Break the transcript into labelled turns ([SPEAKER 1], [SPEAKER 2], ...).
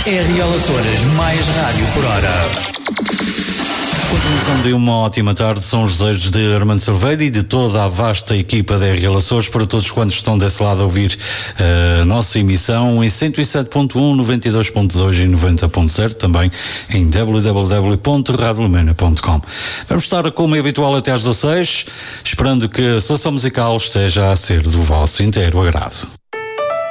[SPEAKER 1] RL Açores, mais rádio por hora.
[SPEAKER 2] Continuação de uma ótima tarde, são os desejos de Armando Cerveira e de toda a vasta equipa da RL Açores para todos quantos estão desse lado a ouvir a nossa emissão em 107.1, 92.2 e 90.0, também em www.radiolumena.com. Vamos estar como é habitual até às 16, esperando que a seleção musical esteja a ser do vosso inteiro agrado.